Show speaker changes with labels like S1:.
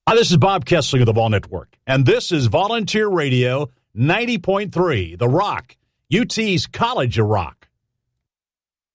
S1: Hi, this is Bob Kessling of the Vol Network, and this is Volunteer Radio 90.3, The Rock, UT's College of Rock.